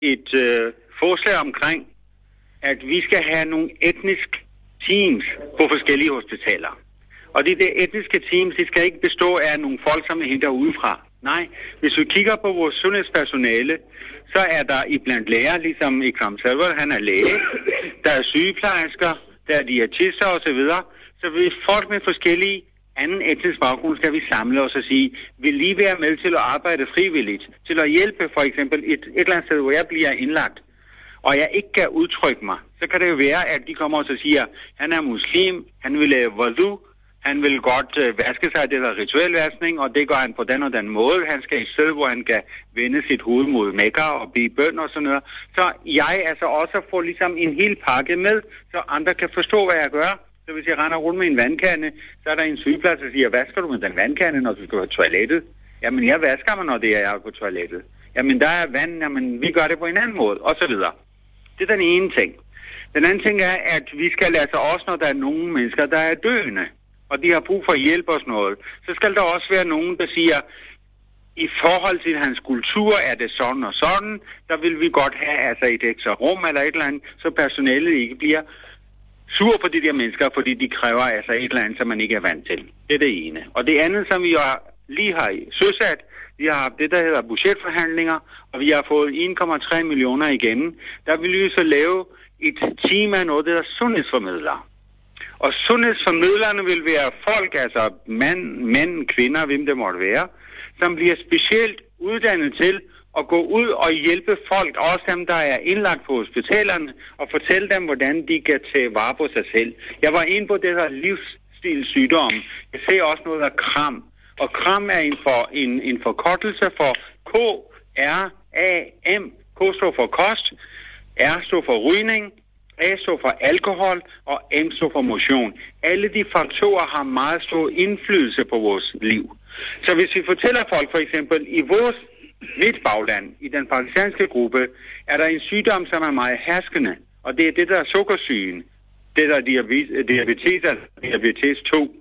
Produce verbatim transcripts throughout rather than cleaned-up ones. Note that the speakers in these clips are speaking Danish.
et øh, forslag omkring, at vi skal have nogle etniske teams på forskellige hospitaler. Og de der etniske teams, de skal ikke bestå af nogle folk, som er hentet udefra. Nej, hvis vi kigger på vores sundhedspersonale, så er der iblandt læger, ligesom Ikram Salver, han er læge, der er sygeplejersker, der er diætister osv. Så hvis folk med forskellige anden etnisk baggrund skal vi samle os og sige, vil lige være med til at arbejde frivilligt, til at hjælpe for eksempel et, et eller andet sted, hvor jeg bliver indlagt, og jeg ikke kan udtrykke mig, så kan det jo være, at de kommer og så siger, han er muslim, han vil lave wudu, han vil godt øh, vaske sig, det der rituel vaskning, og det gør han på den og den måde. Han skal i sted, hvor han kan vende sit hoved mod Mekka og blive bøn og sådan noget. Så jeg altså også får ligesom en hel pakke med, så andre kan forstå, hvad jeg gør. Så hvis jeg render rundt med en vandkande, så er der en sygeplads, der siger, hvad skal du med den vandkande, når du skal på toilettet? Jamen, jeg vasker mig, når det er jeg er på toilettet. Jamen, der er vand, jamen, vi gør det på en anden måde, og så videre. Det er den ene ting. Den anden ting er, at vi skal lade sig også, når der er nogle mennesker, der er døende, og de har brug for hjælp og sådan noget, så skal der også være nogen, der siger, i forhold til hans kultur er det sådan og sådan, der vil vi godt have altså et ekstra rum eller et eller andet, så personalet ikke bliver sur på de der mennesker, fordi de kræver altså et eller andet, som man ikke er vant til. Det er det ene. Og det andet, som vi jo lige har søsat, vi har haft det, der hedder budgetforhandlinger, og vi har fået en komma tre millioner igen. Der vil vi så lave et team af noget, der hedder sundhedsformidlere. Og sundhedsformidlerne vil være folk, altså mænd, mænd, kvinder, hvem det måtte være, som bliver specielt uddannet til at gå ud og hjælpe folk, også dem, der er indlagt på hospitalerne, og fortælle dem, hvordan de kan tage vare på sig selv. Jeg var inde på det her livsstilssygdom. Jeg ser også noget af kram. Og kram er en, for, en, en forkortelse for K R A M. K står for kost, R står for rygning, A står for alkohol, og M står for motion. Alle de faktorer har meget stor indflydelse på vores liv. Så hvis vi fortæller folk for eksempel, i vores mit bagland, i den pakistanske gruppe, er der en sygdom, som er meget herskende, og det er det, der er sukkersygen. Det der er diabetes, diabetes, diabetes to,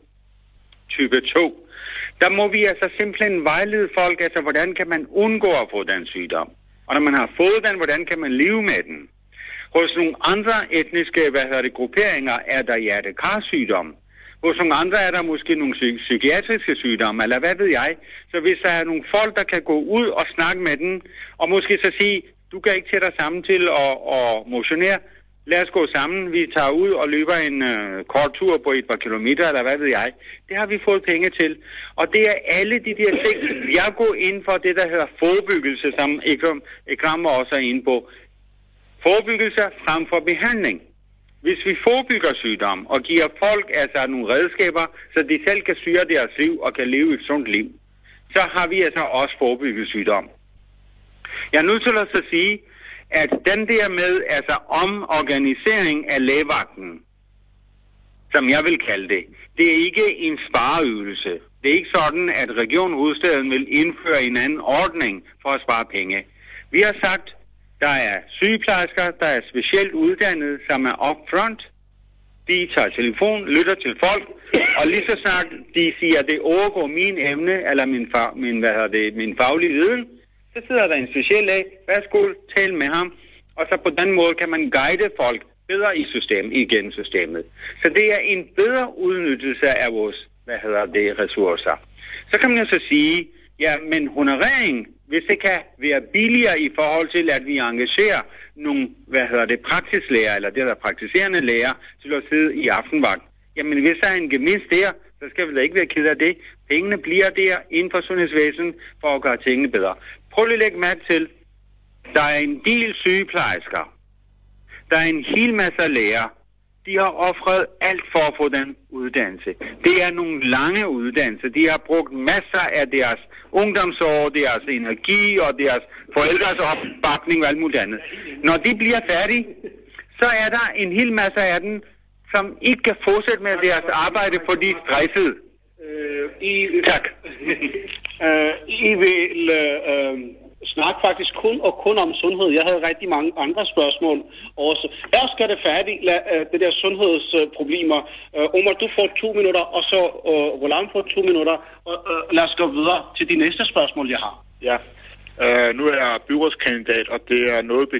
type to. Der må vi altså simpelthen vejlede folk, altså hvordan kan man undgå at få den sygdom? Og når man har fået den, hvordan kan man leve med den? Hos nogle andre etniske, hvad hedder det, grupperinger, er der hjerte-karsygdom. Hos nogle andre er der måske nogle psy- psykiatriske sygdomme, eller hvad ved jeg. Så hvis der er nogle folk, der kan gå ud og snakke med den, og måske så sige, du kan ikke tage dig sammen til at, at motionere, lad os gå sammen, vi tager ud og løber en uh, kort tur på et par kilometer, eller hvad ved jeg. Det har vi fået penge til. Og det er alle de der ting, jeg går ind for det, der hedder forebyggelse, som Ikram også er inde på. Forebyggelse frem for behandling. Hvis vi forebygger sygdom og giver folk altså nogle redskaber, så de selv kan styre deres liv og kan leve et sundt liv, så har vi altså også forebygget sygdom. Jeg er nødt til at så sige, at den der med altså omorganisering af lægevagten, som jeg vil kalde det, det er ikke en spareøvelse. Det er ikke sådan, at Region Hovedstaden vil indføre en anden ordning for at spare penge. Vi har sagt, der er sygeplejersker, der er specielt uddannede, som er upfront. De tager telefon, lytter til folk, og lige så snart de siger, at det overgår min emne, eller min, fag, min, hvad hedder det, min faglige viden, så sidder der en speciel læge, værsgo, tal med ham, og så på den måde kan man guide folk bedre i systemet, igennem systemet. Så det er en bedre udnyttelse af vores, hvad hedder det, ressourcer. Så kan man jo så sige, ja, men honorering, hvis det kan være billigere i forhold til, at vi engagerer nogle, hvad hedder det, praksislæger, eller det der praktiserende læger, til at sidde i aftenvagt. Jamen, hvis der er en gevinst der, så skal vi da ikke være ked af det. Pengene bliver der inden for sundhedsvæsenet for at gøre tingene bedre. Prøv lige at lægge mærke til, der er en del sygeplejersker. Der er en hel masse læger. De har offret alt for at få den uddannelse. Det er nogle lange uddannelser. De har brugt masser af deres ungdomsår, deres energi og deres forældres opbakning og alt muligt andet. Når de bliver færdige, så er der en hel masse af dem, som ikke kan fortsætte med deres arbejde, fordi de er stressede. Øh, I, tak. øh, I vil øh, snakke faktisk kun og kun om sundhed. Jeg havde rigtig mange andre spørgsmål også. Lad os gøre det færdigt, lad, øh, det der sundhedsproblemer. Øh, Omar, du får to minutter, og så øh, Roland får to minutter. Og, øh, lad os gå videre til de næste spørgsmål, jeg har. Ja, Uh, nu er jeg byrådskandidat, og det er noget